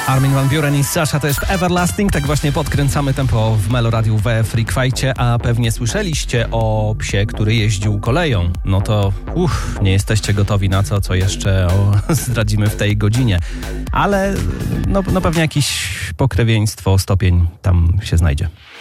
Armin van Buuren i Sasha to jest Everlasting. Tak właśnie podkręcamy tempo w Meloradiu we Freakwajcie, a pewnie słyszeliście o psie, który jeździł koleją. No to nie jesteście gotowi na co jeszcze zdradzimy w tej godzinie. Ale no pewnie jakieś pokrewieństwo, stopień tam się znajdzie.